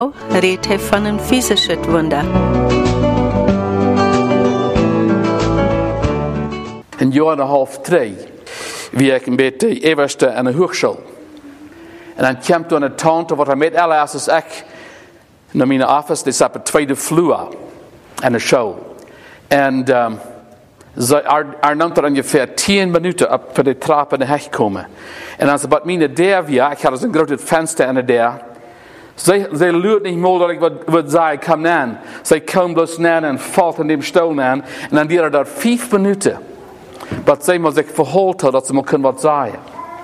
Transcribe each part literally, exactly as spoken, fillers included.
redt hij van een physische wunder. Een jaar en een half, drie, wie ik een beetje de eerste aan de hogeschool. En dan kwam toen een tante, wat hij met alles is ik, naar mijn office, die zat op de tweede vloer aan de show. En um, ze er nam er ongeveer tien minuten op voor de trap in de hek komen. En als ze bij mijn deur weer, ik had dus een groot venster in de deur. Zij, zij luurt niet meer dat ik wat, wat zei, kom aan. Zij komt dus naar en valt in de stoel aan. En dan duurde dat vijf minuten. Dat zij maar zich verhoord had dat ze maar kunnen wat zeggen.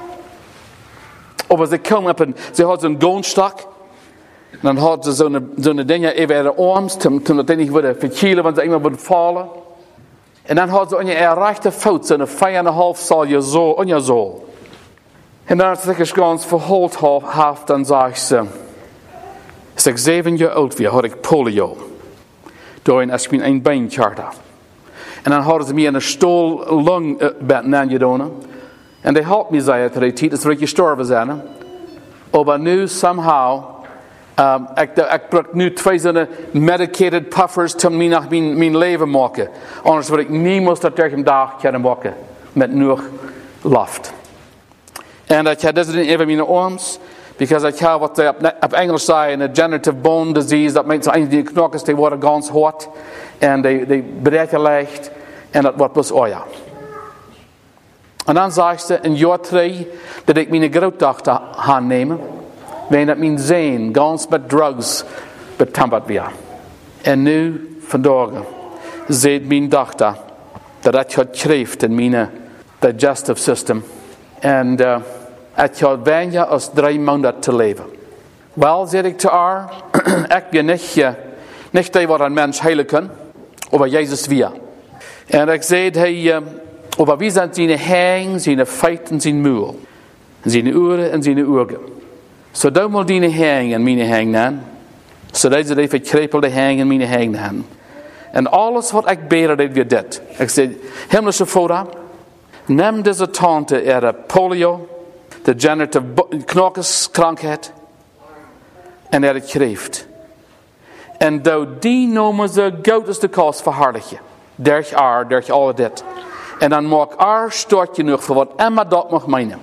Of ze komen op en ze had zo'n goonstak. En dan had ze zo'n zo'n dingen even in de arms. Toen dat ding niet worden verkielen, want ze iemand worden vallen. En dan had ze aan je rechte voet zo'n vijf en een half zal je zo, aan je zo. En dan als ze zich gewoon verhoord had, dan zei ze... Als ik zeven jaar oud was, had ik polio. Toen als ik een been charter. En dan hadden ze me in een stoel lang uh, aangedaan. En die had me zei het tijd, dat ik gestorven zijn. Maar nu, somehow, um, ik, ik gebruik nu twee zo'n medicated puffers om me naar mijn, mijn leven maken. Anders word ik niemals dat tegen dag kunnen maken. Met nog lucht. En ik had dit in mijn arms. Because ik heb wat ze op, op Engels zeggen, een degenerative bone disease. Dat meint dat die knokkels die worden ganz hard. En die, die breken licht. En dat wordt plus oja. En dan zegt ze in jaar drie dat ik mijn grootdochter ga nemen. Wanneer dat mijn zoon ganz met drugs betamperd werd. En nu, vandaag, ziet mijn dochter dat ik had kreeft in mijn digestive system. En uh, ik had weinig als drie maanden te leven. Wel, zei ik te haar, ik ben niet, uh, niet die wat een mens heilen kan, maar Jezus weer. En ik zei, hij, uh, maar wie zijn zijn hang, zijn feit en zijn muil. Zijn oren en zijn ogen. Zo doe maar die hang en mijn hang aan. Zodat ze die verkrepelde hang en mijn hang aan. En alles wat ik beter deed weer dit. Ik zei, hemelse vader, neem deze tante er polio, degenerative knokelskrankheid, en er het kreeft. En door die noemen ze grootste kost verhardigen. Durch haar, durch alle dit. En dan maak haar stortje nog voor wat Emma dat mag menen.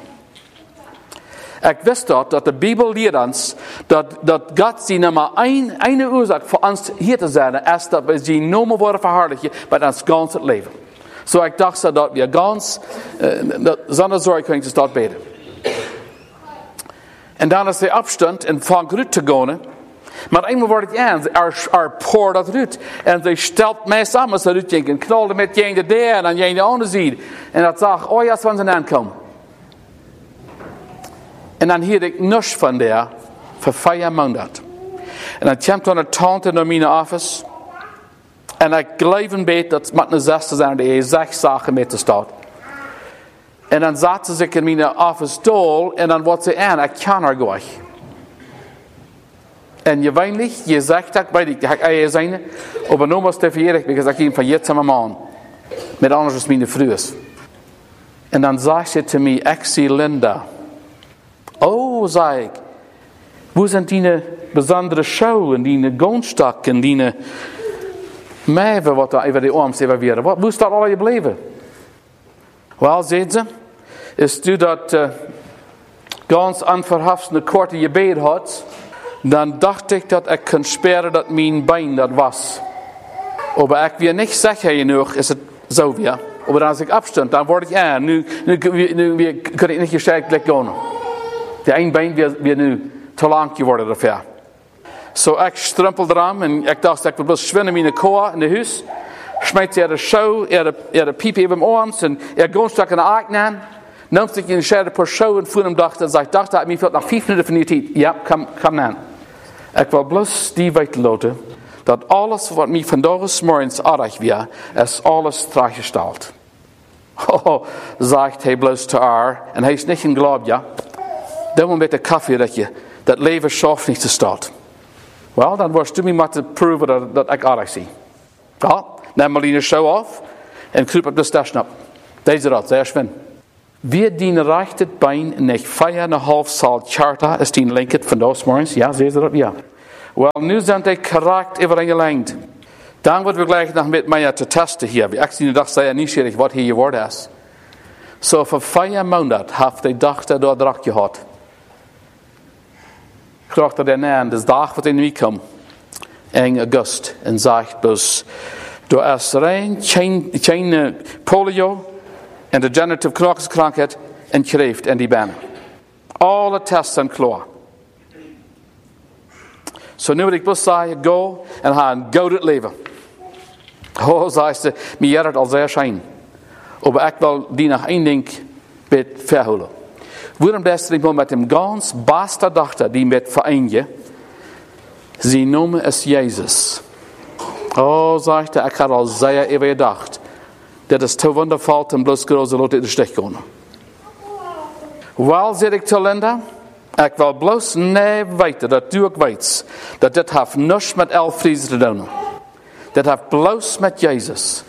Ik wist dat, dat de Bijbel leert ons, dat, dat God zijn maar een, een oorzaak voor ons hier te zijn, is dat we zien noemen worden verhardigen, met ons gans het leven. Zo so ik dacht dat we gans, uh, zonder zorg kunnen ze dat beten. En dan is hij opstond en vangt uit te gaan. Maar eenmaal wordt het aan, er, er poort dat uit. En ze stelt mij samen, ze uit en knalde met je de deur en dan je de andere ziet. En dat zag, oh ja, van zijn aankomen. En dan hield ik niks van daar, voor vijf maanden. En dan kwam toen een tante naar mijn office. En ik geloof een beetje dat met een zesde zijn die zes zaken met te staan. En dan zat ze zich in mijn office stoel en dan wordt ze aan, ik kan haar gaan. En je weet niet, je zegt dat, weet ik, ga ik zijn, maar nu was het verjaardag, because ik ging van jetzt aan mijn man. Met anders is mijn vrouw. En dan zegt ze te mij, ik zie Linda. Oh, zei ik, hoe zijn die bijzondere show en die goonstak en die meven wat daar even die arms even weer. Hoe is dat al gebleven? Wel, zei ze, is u dat uh, ganz onverhofst een korte gebed had, dan dacht ik dat ik kon speren dat mijn been dat was. Maar ik wil niet zeggen nog, is het zo weer. Maar als ik opstond, dan word ik aan. Nu, nu, nu, nu kan ik niet gesterkt gaan. De één been weer, weer nu te lang geworden daarvoor. Zo so ik strumpelde eraan en ik dacht ik wil best schwinnen in de koor in de huis. Schmeidt er de show, er de, er de piep even mijn arms en er gaat stak in de aak aan. Nam zich in de schade per show en voor hem dacht en zei, dacht dat mij veel nog vijf minuten van die tijd. Ja, kom, kom aan. Ik wil bloos die weten laten dat alles wat mij vandaag is morgens aardig weer, is alles teruggesteld. Oh, zegt hij bloos te haar en hij is niet in geloof, ja. Doe maar met de koffie dat je dat leven schafft niet te staat. Wel, dan wordt u mij maar te proeven dat, dat ik aardig zie. Ja, neem maar die show af en kruip op de station op. Deze dat, zeer schwin. Wir dienen recht het been nicht vijf en een half zal charter, is die linker vandaag morgens, ja, zie je dat, ja. Wel, nu zijn die correct overeengelinkt. Dan worden we gleich nog met mij te testen hier. Ik zie de dag zei nieuwsgierig wat hier je woord is. Zo voor vijf maanden heeft de dag dat door drak gehad. Ik dacht dat daarna, de dag wat in wie kwam. In augustus. En zegt dus, door is rein, geen polio, en degenerative knokelskrankheid, en kreeft en die banen. Alle tests zijn klaar. Zo so nu wil ik best zeggen, go en ga een gouden leven. Oh, zei ze, mij jaren al zeer schijn. Maar ik wil die nog één ding met verhouden. Waarom best ik met hem ganz beste dachten die met vereenigen. Ze noemen is Jezus. Oh, zegt hij, ik had al zeer even gedacht. Dat is te wondervol en bloos grote lood in de stich gaan. Wel, zeg ik te Linda, ik wil bloos nee weten, dat du ook weet, dat dit heeft niets met Elfries te doen. Dat heeft bloos met Jezus.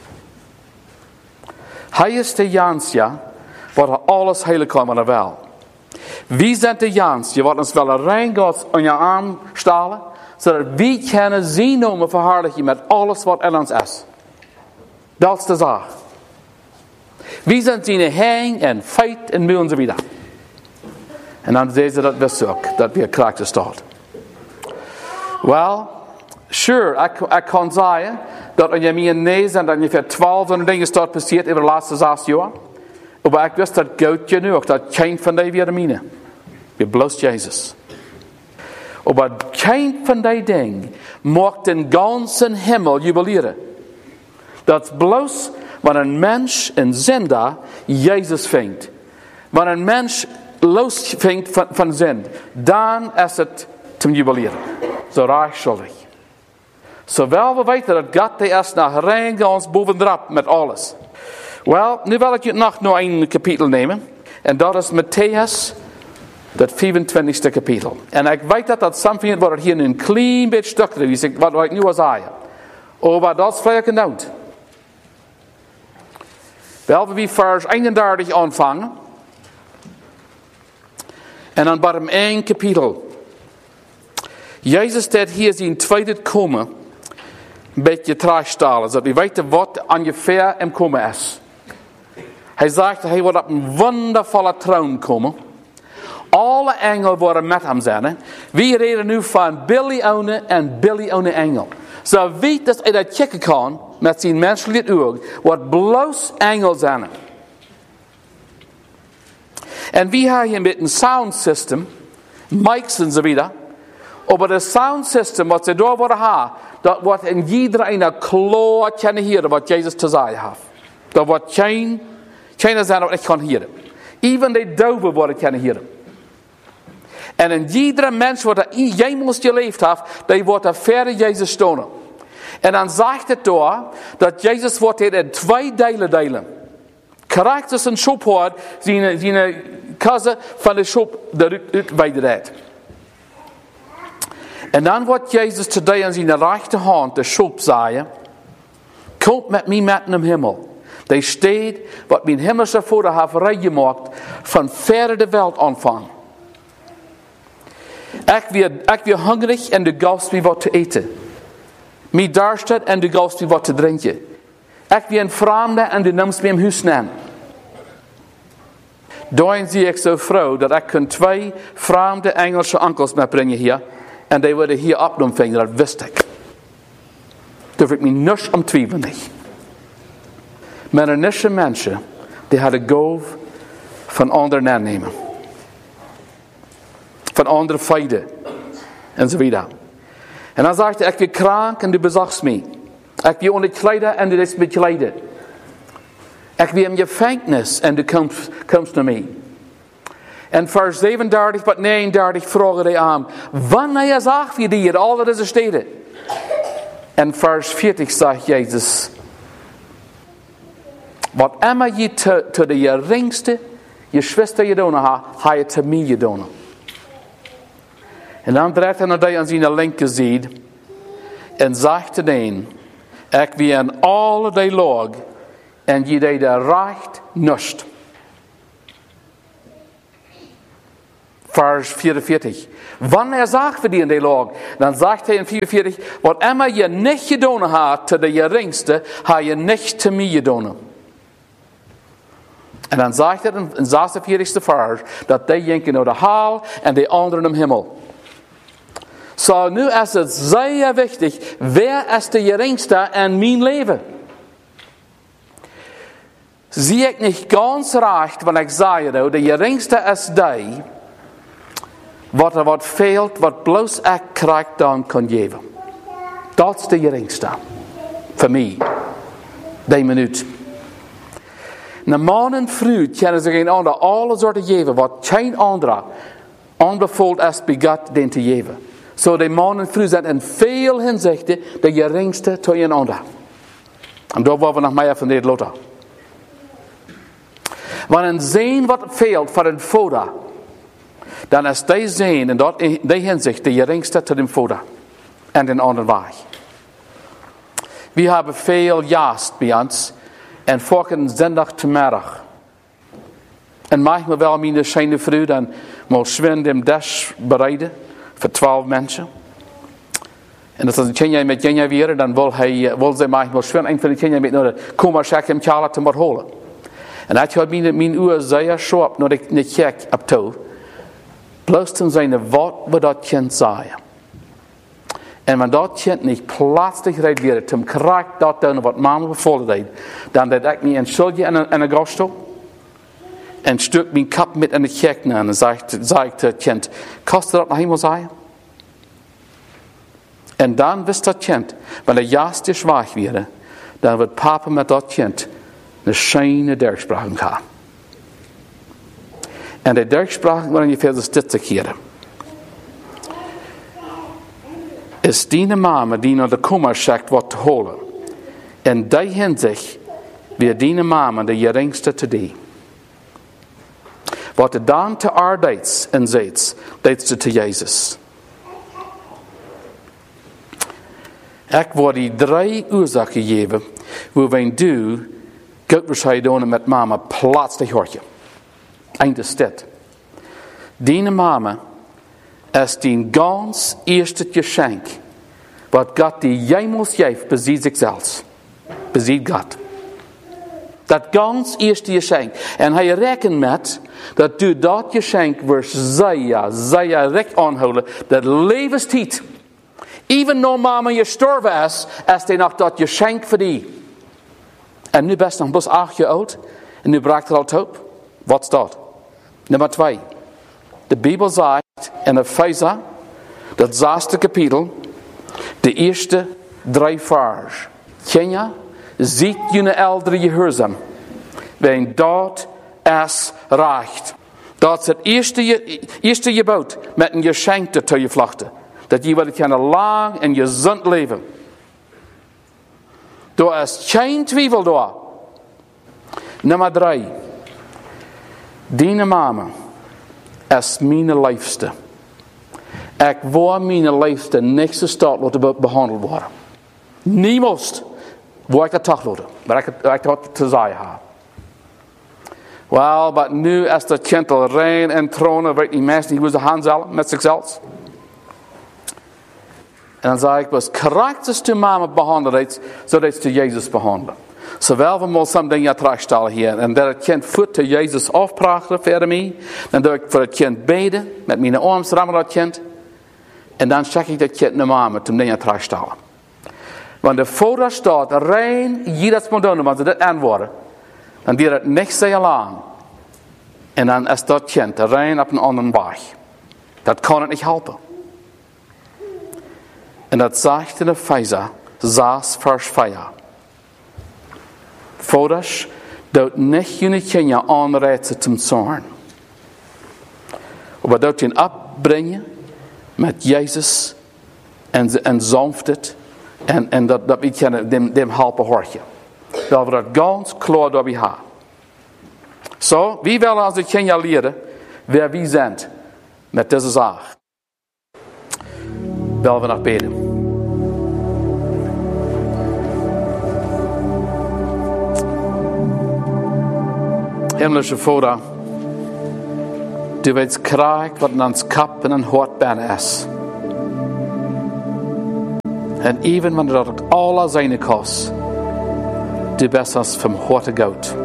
Hij is de Jansje, wat alles heilig kan maar wel. Wie zijn de Jansje, wat ons wel een reingods aan je arm stalen, zodat wie kunnen zien noemen verhaarlijken met alles wat in ons is. Dat is de zaak. Wie zijn die hang en feit en muren ze wieder. En dan zeggen ze dat we zoeken, dat we krachten staat. Wel, sure, ik, ik kan zeggen dat als je mij nee zijn, dat je voor twaalf zo'n dingen staat passiert over de laatste zes jaar. Maar ik wist dat goed genoeg, dat geen van die weer mine. Je bloos Jezus. Maar geen van die dingen maakt den ganzen Himmel jubileren. Dat bloos wanneer een mens in zinda Jezus vindt. Wanneer een mens los vindt van, van zin, dan is het te jubileren. Zo raar schuldig. Zowel we weten dat God die is naar rein ons bovendrap met alles. Wel, nu wil ik je nog nog een kapitel nemen. En dat is Matthäus, dat vierentwintigste kapitel. En ik weet dat dat something wordt hier een klein beetje stukje is, wat ik nu al zei. Maar dat is vrij genoemd. Wel, we vers eenendertig aanvangen. En dan bij hem één kapitel. Jezus staat hier zijn tweede komen. Een beetje terugstellen, zodat we weten wat ongeveer hem komen is. Hij zegt, hij wordt op een wondervolle troon komen. Alle engelen worden met hem zijn. We reden nu van biljoenen en biljoenen engelen. Zo weet dat hij dat checken kan met zijn menselijk oog, wat bloos engelen zijn. En we hebben hier met een sound system, mics en zo wieder. Maar het sound system wat ze door worden hebben, dat wordt in iedereen een klaar kunnen horen wat Jezus te zeggen heeft. Dat wordt geen, geen zijn wat ik kan horen. Even de doven worden kunnen horen. En in iedere mens wat er jemals geleefd heeft, die wordt er verder Jezus stonen. En dan zegt het door, dat Jezus wordt in twee delen delen. Karakters en schop hoort, zijn, zijn kassen van de schop eruit weidered. En dan wordt Jezus today aan zijn rechte hand de schop zeggen, komt met mij met in de hemel. Die steed wat mijn hemelse vader heeft reingemaakt van verder de wereld aanvang. Ik weer, ik weer hongerig en de gast wie wat te eten. Mij durstig en de gast wie wat te drinken. Ik weer een vreemde en de namens mij in huis nemen. Daarin zie ik zo vrouw dat ik kan twee vreemde Engelse onkels metbrengen hier. En die worden hier opgenomen, dat wist ik. Durf ik me niets om twijfelen niet. Maar er is mensen die hadden goof van anderen aannemen. Van andere feiten. En zo verder. En dan zegt hij, ik ben krank en du bezagst mij. Ik ben onderkleider en du is bekleider. Ik ben in gevangenis en du komst, komst naar mij. En vers zevenendertig tot negenendertig vragen hij aan. Wanneer zag je die al dat is steden? En vers veertig zegt Jezus. Wat immer je te, te de geringste, je schwester je doen, ga je te mij je doen. En dan draait hij naar die aan zijn linkerzijde. En zegt te den. Ik wie aan alle die log. En je deed er recht nust. Vers vierundveertig. Wanneer zag we die in de log, dan zegt hij in vierundveertig, wat immer je niet gedaan had te de geringste, ha je niet te mij gedaan. En dan zegt hij in de zesenveertigste vers, dat die jenken naar de hel en de anderen in de hemel. Zo, nu is het zeer wichtig, wer is de geringste in mijn leven? Zie ik niet ganz recht, wanneer ik zeg, nou, de geringste is die, wat er wat veelt, wat bloos ik krijg dan kan geven. Dat is de geringste. Voor mij. Die minuut. Na man en vrouw kennen ze geen ander alle soorten geven, wat geen andere onbevoeld is begat den te geven. Zo so de man en vrouw zijn in veel hinzichten de geringste tot een ander. En daar willen we nog meer van dit loten. Wanneer een zin wat veelt voor een vader, dan is die zin in dat in die hinzicht de geringste tot een vader en een ander weg. We hebben veel jast bij ons en volgende zondag te middag. En manchmal wel mijn schijne vrouw dan mal schwin dem dash bereiden voor twaalf mensen. En als een kindje met kindje weer, dan wil hij, wil ze manchmal schwin een van de kinderen met naar de komerschak hem tjala te maar holen. En dat had mijn, mijn uur zeer scherp naar de kerk op toe. Bloos toen zijn wat we dat kind zeggen. En wenn dat kind niet plötzlich reagiert, zum krijgt dat dan wat man bevolen deed, dan deed ik me entschuldigen in een gastel. En stuk mijn kap met in de kerk na. En dan zei ik het kind, kost dat naar hemel zijn? En dan wist dat kind, wanneer de jaste zwaar werd, dan wordt papa met dat kind een schijne dergspraak gaan. En de dergspraak waren je verder dit te keren. Is die mama die naar de komerschak wordt te holen. En die hinzicht weer die mama de geringste te die. Wat er dan te arbeids en zegt, deed ze te Jezus. Ik word die drie oorzaken gegeven, waar wij du, goed waarschijnlijk met mama plötzlich hoortje. Einde stad. Die mama is die ganz eerste geschenk, wat God die jemals geeft, beziet zichzelf. Beziet God. Dat ganz eerste geschenk. En hij rekent met, dat du dat geschenk wordt zeer, zeer recht aanhouden, dat levenstijd. Even no mama je sterven is, is hij nog dat geschenk voor die. En nu best nog bloos acht jaar oud, en nu braakt er al op. Wat is dat? Nummer twee. De Bijbel zegt in Efeze, dat zesde kapitel, de eerste drie vers. Ken je? Ziet jullie eldere gehoorzaam. Wijn dat is recht. Dat is het eerste, eerste gebod met een geschenk te je vluchten. Dat je willen kunnen lang en gezond leven. Daar is geen twijfel door. Nummer drie. Die mama is mijn liefste. Ik wil mijn liefste niet zo staat laten behandeld worden. Niemand wil ik het toch laten. Maar ik, ik dat te zeggen heb. Wel, maar nu is dat kind al rein en tronen, weet niet mensen die moeten handelen met zichzelf. En dan zeg ik, was karakter te mama behandeld, zodat ze Jezus behandelen. Zowel we moeten soms dingen terugstellen hier. En dat het kind voet te Jezus afpraten voor mij. Dan doe ik voor het kind beden. Met mijn arms rammen dat kind. En dan check ik dat kind naar mama om dingen terugstellen. Want de vader staat rein, jedes moet doen, want ze dit antwoorden. Dan duurt het niet zo lang. En dan is dat kind rein op een andere weg. Dat kan het niet helpen. En dat zegt in Efeze zes vers vier. Vaders, dat niet jullie kinderen aanreizen zum zorn. Maar dat je opbrengen met Jezus en, en sanftheid en, en dat, dat we kunnen dem, dem helpen hoortje. Dat we dat ganz klaar door hebben. Zo, wie willen als de kinderen leren wer wie zijn met deze zaak. Willen we nog beden. Himmlische Vader, Du willst krijg wat in ons kap en een hart binnen is. En even wanneer dat alle zijn kost, du bist ons vom harte goud.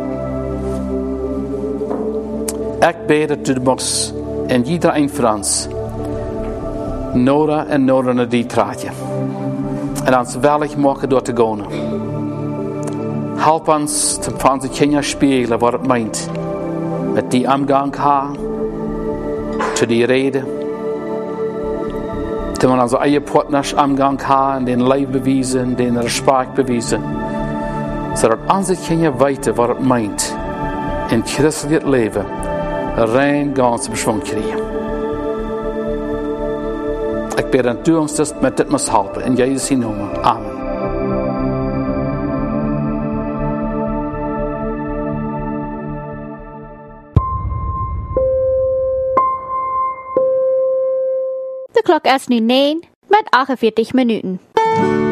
Ik bid dat du mocht in iedereen van ons nodig en nodig naar die traatje. En ons wellig maken door te gaan. Help ons te van onze kinderen spelen wat het meint. Met die omgang gaan. Te die reden. Te we onze eigen partners omgang gaan. Den leven bewijzen. Den respect bewijzen. Zodat onze kinderen weten wat het meint. In het christelijk leven. Rein ganz beschwung krijgen. Ik bid dat u ons dus met dit moet helpen. In Jezus' naam. Amen. De klok is nu negen met achtenveertig minuten.